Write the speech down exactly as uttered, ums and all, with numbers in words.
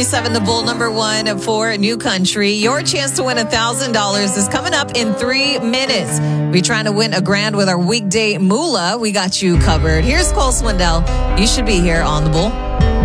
seven, the Bull number one for New Country. Your chance to win one thousand dollars is coming up in three minutes. We're trying to win a grand with our weekday moolah. We got you covered. Here's Cole Swindell. You should be here on the Bull.